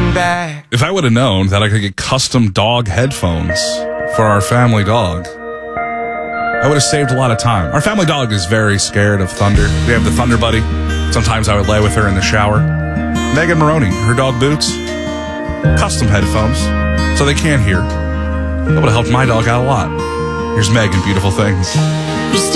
looking back. If I would have known that I could get custom dog headphones for our family dog, I would have saved a lot of time. Our family dog is very scared of thunder. We have the Thunder Buddy. Sometimes I would lay with her in the shower. Megan Maroney, her dog Boots, custom headphones so they can't hear. That would have helped my dog out a lot. Here's Megan, Beautiful Things.